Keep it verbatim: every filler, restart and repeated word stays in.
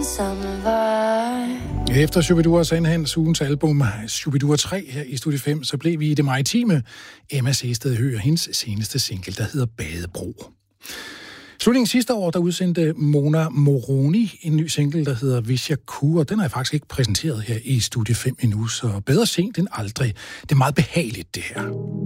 ensomme vej. Efter Shubidua sendte hans ugens album Shubidua tre her i Studie fem, så blev vi i det maritime Emma Seested Høgh og hendes seneste single, der hedder Badebro. Slutningen sidste år, der udsendte Mona Moroni en ny single, der hedder Hvis jeg kunne, og den har jeg faktisk ikke præsenteret her i Studie fem endnu, så bedre sent end aldrig. Det er meget behageligt, det her.